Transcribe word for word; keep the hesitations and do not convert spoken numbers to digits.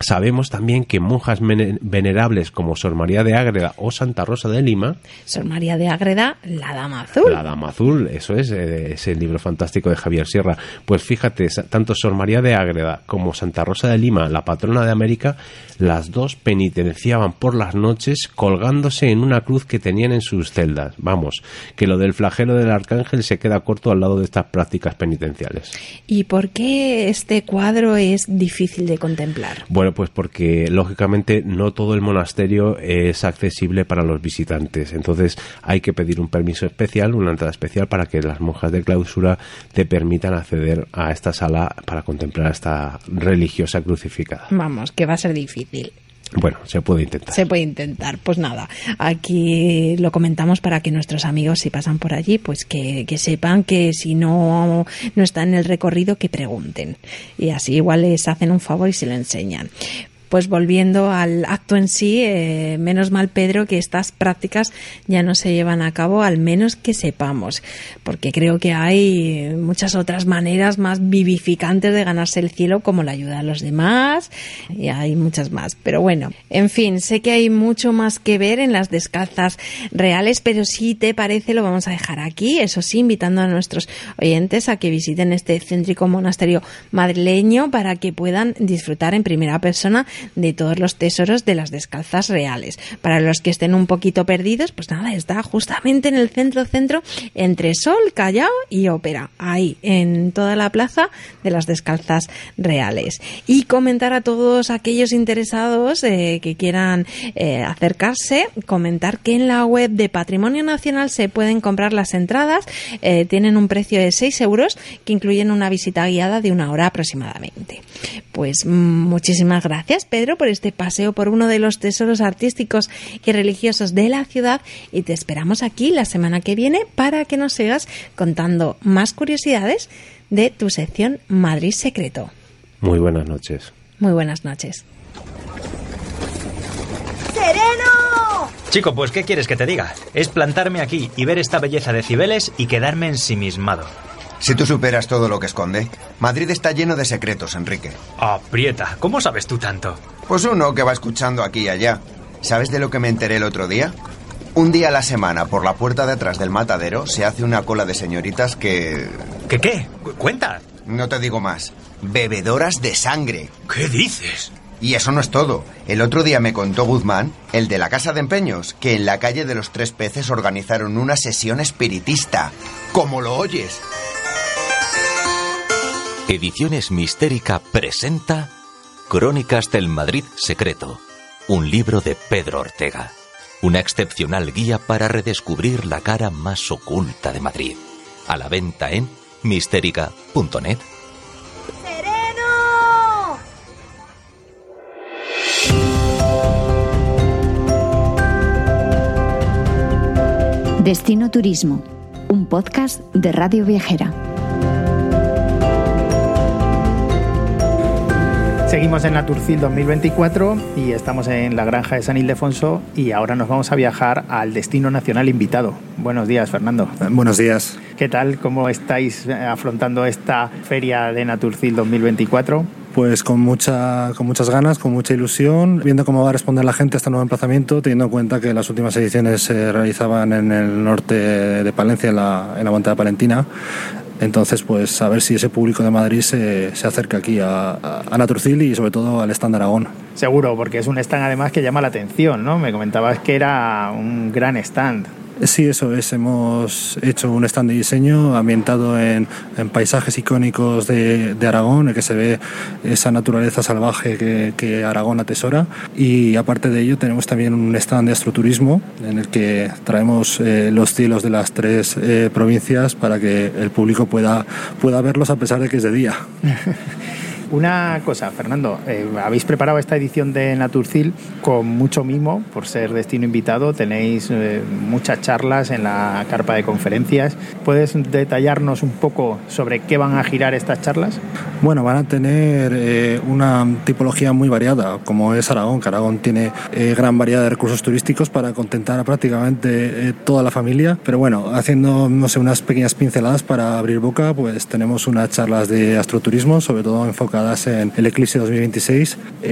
Sabemos también que monjas venerables como Sor María de Ágreda o Santa Rosa de Lima... Sor María de Ágreda, la Dama Azul. La Dama Azul, eso es, eh, ese libro fantástico de Javier Sierra. Pues fíjate, tanto Sor María de Ágreda como Santa Rosa de Lima, la patrona de América, las dos penitenciaban por las noches colgándose en una cruz que tenían en sus celdas. Vamos, que lo del flagelo del arcángel se queda corto al lado de estas prácticas penitenciales. ¿Y por qué este cuadro es difícil de contemplar? Bueno, pues porque lógicamente no todo el monasterio es accesible para los visitantes, entonces hay que pedir un permiso especial, una entrada especial para que las monjas de clausura te permitan acceder a esta sala para contemplar a esta religiosa crucificada. Vamos, que va a ser difícil. Bueno, se puede intentar. Se puede intentar. Pues nada, aquí lo comentamos para que nuestros amigos, si pasan por allí, pues que, que sepan que si no, no están en el recorrido, que pregunten. Y así igual les hacen un favor y se lo enseñan. Pues volviendo al acto en sí, eh, menos mal, Pedro, que estas prácticas ya no se llevan a cabo, al menos que sepamos, porque creo que hay muchas otras maneras más vivificantes de ganarse el cielo, como la ayuda a los demás, y hay muchas más. Pero bueno, en fin, sé que hay mucho más que ver en las descalzas reales, pero si te parece lo vamos a dejar aquí, eso sí, invitando a nuestros oyentes a que visiten este céntrico monasterio madrileño para que puedan disfrutar en primera persona de todos los tesoros de las descalzas reales. Para los que estén un poquito perdidos, pues nada, está justamente en el centro centro entre Sol, Callao y Ópera, ahí en toda la plaza de las descalzas reales. Y comentar a todos aquellos interesados eh, que quieran eh, acercarse, comentar que en la web de Patrimonio Nacional se pueden comprar las entradas, eh, tienen un precio de seis euros que incluyen una visita guiada de una hora aproximadamente. Pues muchísimas gracias, Pedro, por este paseo por uno de los tesoros artísticos y religiosos de la ciudad, y te esperamos aquí la semana que viene para que nos sigas contando más curiosidades de tu sección Madrid Secreto. Muy buenas noches. Muy buenas noches. ¡Sereno! Chico, pues ¿qué quieres que te diga? Es plantarme aquí y ver esta belleza de Cibeles y quedarme ensimismado. Si tú superas todo lo que esconde, Madrid está lleno de secretos, Enrique. Aprieta, ¿cómo sabes tú tanto? Pues uno que va escuchando aquí y allá. ¿Sabes de lo que me enteré el otro día? Un día a la semana, por la puerta de atrás del matadero, se hace una cola de señoritas que... ¿Qué qué? Cuenta. No te digo más. Bebedoras de sangre. ¿Qué dices? Y eso no es todo. El otro día me contó Guzmán, el de la Casa de Empeños, que en la calle de los Tres Peces organizaron una sesión espiritista. ¡Como lo oyes! Ediciones Mistérica presenta Crónicas del Madrid Secreto, un libro de Pedro Ortega, una excepcional guía para redescubrir la cara más oculta de Madrid. A la venta en mistérica punto net. ¡Sereno! Destino Turismo, un podcast de Radio Viajera. Seguimos en Naturcil dos mil veinticuatro y estamos en la granja de San Ildefonso, y ahora nos vamos a viajar al destino nacional invitado. Buenos días, Fernando. Buenos días. ¿Qué tal? ¿Cómo estáis afrontando esta feria de Naturcil dos mil veinticuatro? Pues con mucha, con muchas ganas, con mucha ilusión, viendo cómo va a responder la gente a este nuevo emplazamiento, teniendo en cuenta que las últimas ediciones se realizaban en el norte de Palencia, en la, en la Montaña Palentina. Entonces, pues a ver si ese público de Madrid se, se acerca aquí a, a, a Naturcil y sobre todo al stand de Aragón. Seguro, porque es un stand además que llama la atención, ¿no? Me comentabas que era un gran stand. Sí, eso es. Hemos hecho un stand de diseño ambientado en, en paisajes icónicos de, de Aragón, en el que se ve esa naturaleza salvaje que, que Aragón atesora. Y aparte de ello tenemos también un stand de astroturismo en el que traemos eh, los cielos de las tres eh, provincias para que el público pueda, pueda verlos a pesar de que es de día. Una cosa, Fernando, eh, habéis preparado esta edición de Naturcil con mucho mimo por ser destino invitado. Tenéis eh, muchas charlas en la carpa de conferencias. ¿Puedes detallarnos un poco sobre qué van a girar estas charlas? Bueno, van a tener eh, una tipología muy variada, como es Aragón, que Aragón tiene eh, gran variedad de recursos turísticos para contentar a prácticamente eh, toda la familia. Pero bueno, haciendo, no sé, unas pequeñas pinceladas para abrir boca, pues tenemos unas charlas de astroturismo, sobre todo enfocadas en el eclipse dos mil veintiséis.